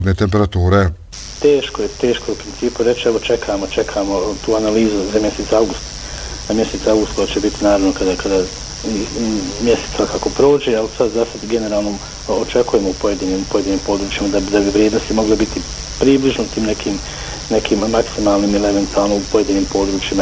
temperature? Teško je u principu reći, evo čekamo tu analizu za mjesec august. Na mjesec augusta će biti naravno kada mjesec kako prođe, ali sad za sad generalno očekujemo u pojedinim područjima da bi vrijednosti mogle biti približno tim nekim maksimalnim ili eventualno u pojedinim područjima